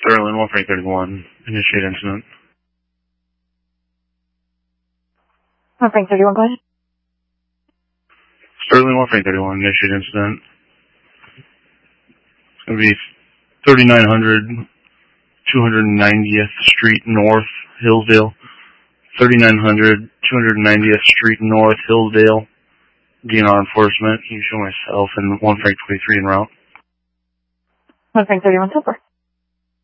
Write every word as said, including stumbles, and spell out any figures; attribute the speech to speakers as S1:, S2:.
S1: Sterling, one Frank thirty-one, initiate incident.
S2: one Frank thirty-one, go ahead.
S1: Sterling, one Frank thirty-one, initiate incident. It's going to be thirty-nine hundred, two hundred ninetieth Street North, Hillsdale. thirty-nine hundred, two hundred ninetieth Street North, Hillsdale. D N R enforcement. Can you show myself and one Frank twenty-three en route?
S2: one Frank thirty-one, super.